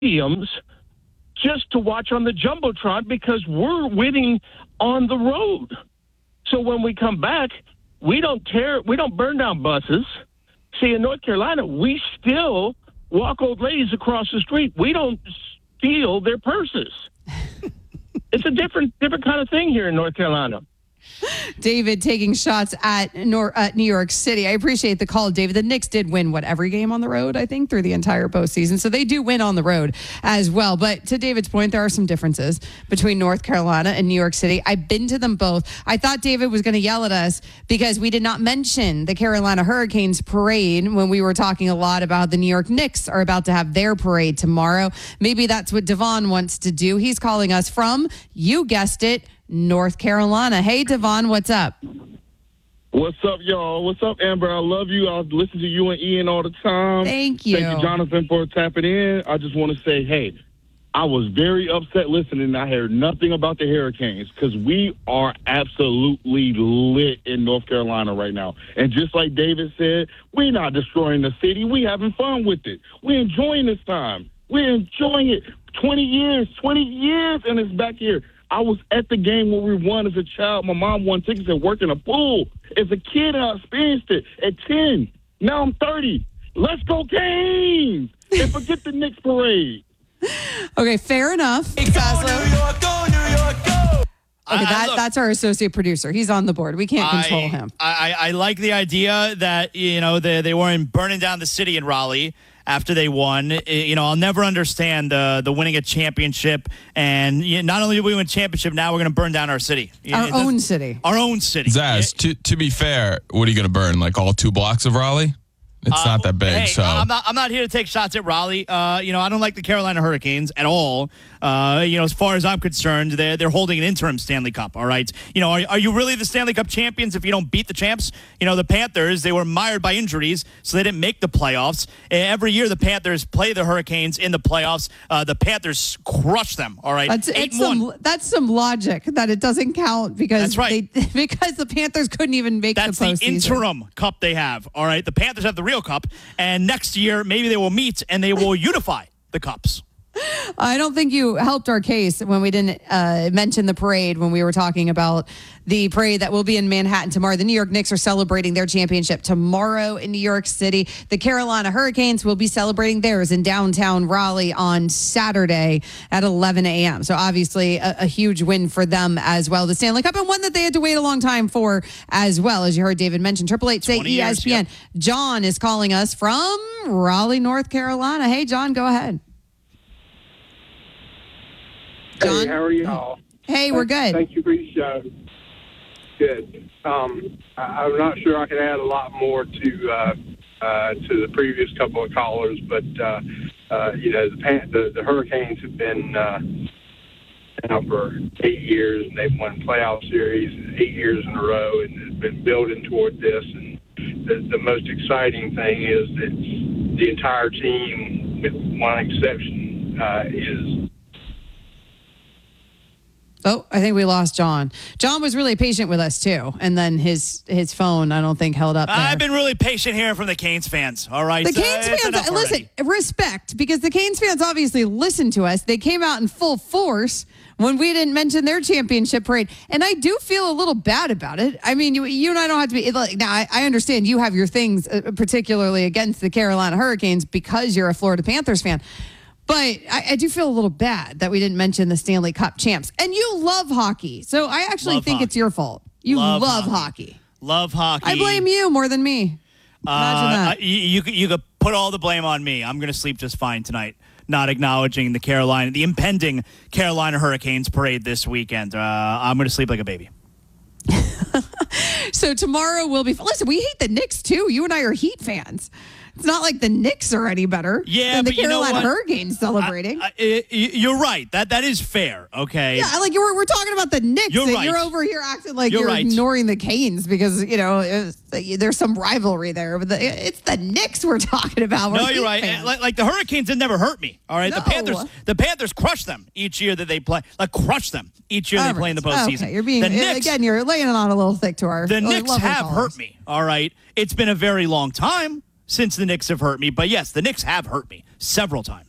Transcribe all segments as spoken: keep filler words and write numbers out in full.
stadiums just to watch on the Jumbotron because we're winning on the road. So when we come back, we don't tear, we don't burn down buses. See, in North Carolina, we still walk old ladies across the street. We don't steal their purses. It's a different, different kind of thing here in North Carolina. David taking shots at, Nor- at New York City. I appreciate the call, David. The Knicks did win, what, every game on the road, I think, through the entire postseason. So they do win on the road as well. But to David's point, there are some differences between North Carolina and New York City. I've been to them both. I thought David was going to yell at us because we did not mention the Carolina Hurricanes parade when we were talking a lot about the New York Knicks are about to have their parade tomorrow. Maybe that's what Devon wants to do. He's calling us from, you guessed it, North Carolina. Hey, Devon, what's up? What's up, y'all? What's up, Amber? I love you. I listen to you and Ian all the time. Thank you. Thank you, Jonathan, for tapping in. I just want to say, hey, I was very upset listening. I heard nothing about the Hurricanes because we are absolutely lit in North Carolina right now. And just like David said, we're not destroying the city. We're having fun with it. We're enjoying this time. We're enjoying it. twenty years, twenty years, and it's back here. I was at the game when we won as a child. My mom won tickets and worked in a pool. As a kid, I experienced it at ten. Now I'm thirty. Let's go Canes! And forget the Knicks parade. Okay, fair enough. Go, New York, go, New York, go! Okay, that, look, that's our associate producer. He's on the board. We can't control I, him. I, I like the idea that, you know, they, they weren't burning down the city in Raleigh after they won. You know, I'll never understand the the winning a championship. And you know, not only did we win a championship, now we're going to burn down our city. Our It own doesn't- city. Our own city. Zaz, to, to be fair, what are you going to burn? Like all two blocks of Raleigh? It's Uh, not that big, hey, so. I'm not. I'm not here to take shots at Raleigh. Uh, you know, I don't like the Carolina Hurricanes at all. Uh, you know, as far as I'm concerned, they're they're holding an interim Stanley Cup. All right. You know, are, are you really the Stanley Cup champions if you don't beat the champs? You know, the Panthers, they were mired by injuries, so they didn't make the playoffs. Every year, the Panthers play the Hurricanes in the playoffs. Uh, the Panthers crush them. All right. That's, Eight it's and one. some, that's some logic that it doesn't count because That's right. they, because the Panthers couldn't even make That's the the postseason. interim cup they have. All right. The Panthers have the real cup, and next year maybe they will meet and they will unify the cups. I don't think you helped our case when we didn't uh, mention the parade when we were talking about the parade that will be in Manhattan tomorrow. The New York Knicks are celebrating their championship tomorrow in New York City. The Carolina Hurricanes will be celebrating theirs in downtown Raleigh on Saturday at eleven a.m. So obviously a, a huge win for them as well. The Stanley Cup, and one that they had to wait a long time for as well, as you heard David mention. Triple eight say E S P N. Years, yep. John is calling us from Raleigh, North Carolina. Hey, John, go ahead. John? Hey, how are y'all? Hey, we're good. Thank you for your show. Good. Um, I, I'm not sure I can add a lot more to uh, uh, to the previous couple of callers, but uh, uh, you know the, Pan- the the Hurricanes have been uh, now for eight years, and they've won playoff series eight years in a row, and it's been building toward this. And the, the most exciting thing is that the entire team, with one exception, uh, is. Oh, I think we lost John. John was really patient with us too, and then his his phone I don't think held up there. I've been really patient hearing from the Canes fans. All right, The So Canes it's fans, enough listen, already. respect, because the Canes fans obviously listened to us. They came out in full force when we didn't mention their championship parade, and I do feel a little bad about it. I mean, you, you and I don't have to be like now. I, I understand you have your things, uh, particularly against the Carolina Hurricanes, because you're a Florida Panthers fan. But I, I do feel a little bad that we didn't mention the Stanley Cup champs. And you love hockey, so I actually Love think hockey. it's your fault. You Love love, hockey. hockey. Love hockey. I blame you more than me. Imagine Uh, that. you, you could you could put all the blame on me. I'm going to sleep just fine tonight. Not acknowledging the Carolina, the impending Carolina Hurricanes parade this weekend. Uh, I'm going to sleep like a baby. So tomorrow will be. Listen, we hate the Knicks too. You and I are Heat fans. It's not like the Knicks are any better Yeah, than the but you know Carolina what? Hurricanes celebrating. I, I, I- you're right. That that is fair. Okay. yeah, like you're, we're talking about the Knicks, You're and right. you're over here acting like You're you're, right. ignoring the Canes because you know it's, there's some rivalry there. But the, it's the Knicks we're talking about. We're No, Heat you're right. fans. Like, like the Hurricanes had never hurt me. All right, the No. Panthers, the Panthers crush them each year that they play. Like crush them each year All they play in the right. postseason. Okay, you're being the Knicks, again. You're laying it on a little thick to our. the lo- Knicks lovely have callers. hurt me. All right, it's been a very long time since the Knicks have hurt me, but yes, the Knicks have hurt me several times.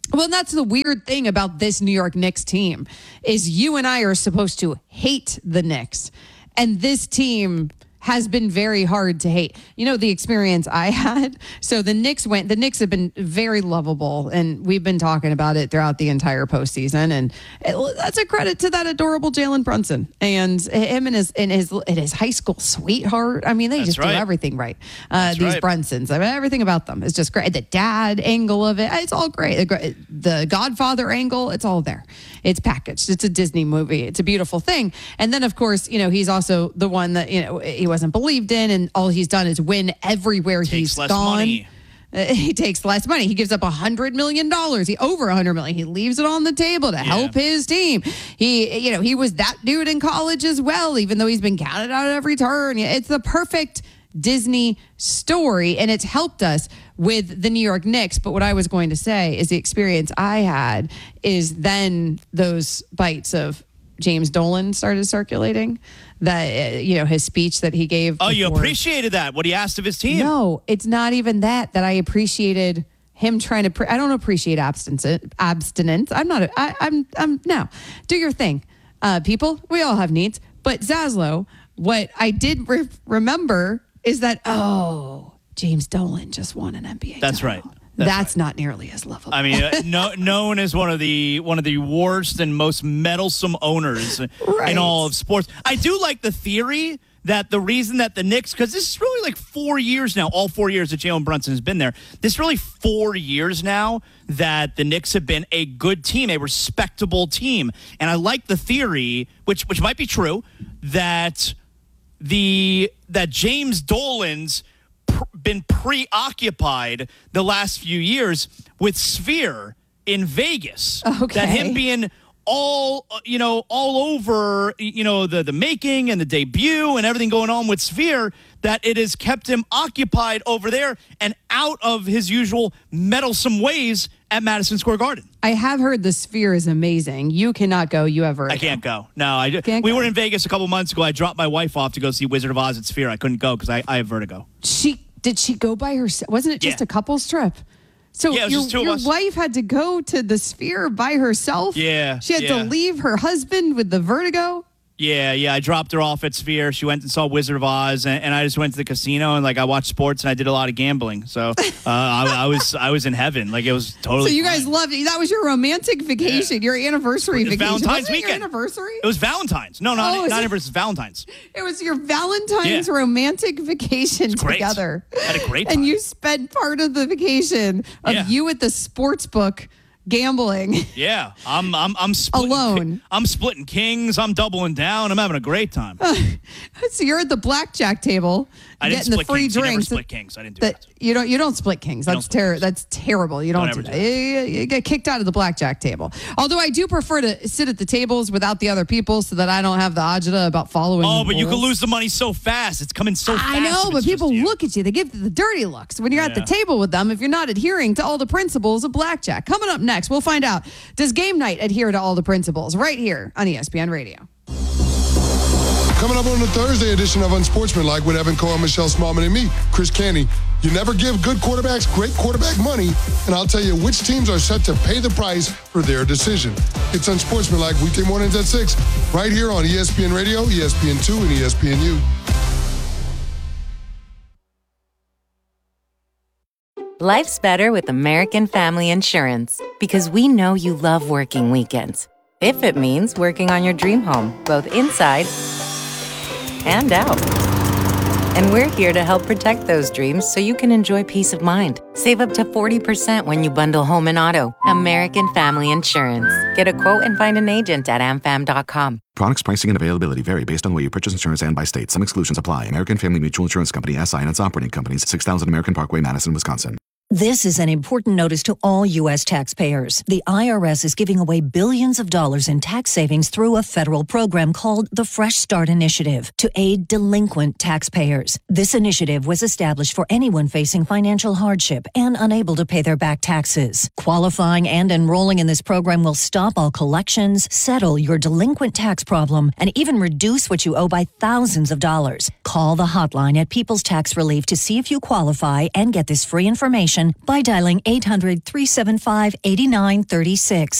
Well, and that's the weird thing about this New York Knicks team is you and I are supposed to hate the Knicks. And this team has been very hard to hate. You know, the experience I had. So the Knicks went, the Knicks have been very lovable, and we've been talking about it throughout the entire postseason. And it, that's a credit to that adorable Jalen Brunson and him and his, and his, and his high school sweetheart. I mean, they That's just right. do everything right. Uh, these right. Brunsons, I mean, everything about them is just great. The dad angle of it, it's all great. The, the Godfather angle, it's all there. It's packaged. It's a Disney movie. It's a beautiful thing. And then, of course, you know, he's also the one that, you know, he wasn't believed in, and all he's done is win everywhere Takes he's less gone. money. Uh, he takes less money. He gives up a hundred million dollars. He over a hundred million. He leaves it on the table to help his team. He, you know, he was that dude in college as well, even though he's been counted out at every turn. It's the perfect Disney story, and it's helped us with the New York Knicks. But what I was going to say is the experience I had is then those bites of James Dolan started circulating, that, uh, you know, his speech that he gave. Oh, you before. appreciated that, what he asked of his team? No, it's not even that, that I appreciated him trying to, pre- I don't appreciate abstinence. abstinence. I'm not, a, I, I'm, I'm, no, do your thing. Uh, people, we all have needs. But Zaslow, what I did re- remember is that, oh, James Dolan just won an N B A That's title. right. That's, That's not nearly as lovable. I mean, uh, no, known as one of the one of the worst and most meddlesome owners Right. in all of sports. I do like the theory that the reason that the Knicks, because this is really like four years now, all four years that Jalen Brunson has been there, this is really four years now that the Knicks have been a good team, a respectable team. And I like the theory, which which might be true, that the that James Dolan's been preoccupied the last few years with Sphere in Vegas. Okay. That him being all, uh, you know, all over, you know, the, the making and the debut and everything going on with Sphere, that it has kept him occupied over there and out of his usual meddlesome ways at Madison Square Garden. I have heard the Sphere is amazing. You cannot go. You ever? I can't go. No, I Can't we go. were in Vegas a couple months ago. I dropped my wife off to go see Wizard of Oz at Sphere. I couldn't go because I, I have vertigo. She did she go by herself? Wasn't it just Yeah. a couple's trip? So Yeah, it was your, just two of your us. wife had to go to the Sphere by herself? Yeah, She had yeah. to leave her husband with the vertigo? Yeah, yeah. I dropped her off at Sphere. She went and saw Wizard of Oz, and, and I just went to the casino and like I watched sports and I did a lot of gambling. So uh, I, I was I was in heaven. Like it was totally. So you guys fine. loved it. That was your romantic vacation, your anniversary It was vacation. Valentine's Wasn't it your weekend. anniversary? It was Valentine's. No, not Oh, is not it- anniversary. Valentine's. It was your Valentine's Yeah. romantic vacation great. together. Had a great And time. you spent part of the vacation of Yeah. you at the sports book gambling. Yeah, I'm I'm I'm splitting, Alone. I'm splitting kings. I'm doubling down. I'm having a great time. So you're at the blackjack table I didn't getting the split free kings. You never drinks. split kings. I didn't do that that. you don't you don't split kings. don't That's split ter- kings. that's terrible. You don't, Don't do ever that. do You, you get kicked out of the blackjack table. Although I do prefer to sit at the tables without the other people so that I don't have the agita about following. Oh, the but you could rules. lose the money so fast. It's coming so fast. I know, if but it's just people you. look at you. They give you the dirty looks when you're at the Yeah. table with them if you're not adhering to all the principles of blackjack. Coming up next, we'll find out. Does Game Night adhere to all the principles? Right here on E S P N Radio. Coming up on the Thursday edition of Unsportsmanlike with Evan Cohen, Michelle Smallman, and me, Chris Canty. You never give good quarterbacks great quarterback money, and I'll tell you which teams are set to pay the price for their decision. It's Unsportsmanlike weekday mornings at six, right here on E S P N Radio, E S P N two, and E S P N U. Life's better with American Family Insurance because we know you love working weekends. If it means working on your dream home, both inside and out. And we're here to help protect those dreams so you can enjoy peace of mind. Save up to forty percent when you bundle home and auto. American Family Insurance. Get a quote and find an agent at a m fam dot com. Products, pricing, and availability vary based on where you purchase insurance and by state. Some exclusions apply. American Family Mutual Insurance Company, S I and its operating companies, six thousand American Parkway, Madison, Wisconsin. This is an important notice to all U S taxpayers. The I R S is giving away billions of dollars in tax savings through a federal program called the Fresh Start Initiative to aid delinquent taxpayers. This initiative was established for anyone facing financial hardship and unable to pay their back taxes. Qualifying and enrolling in this program will stop all collections, settle your delinquent tax problem, and even reduce what you owe by thousands of dollars. Call the hotline at People's Tax Relief to see if you qualify and get this free information information by dialing eight hundred, three seven five, eight nine three six.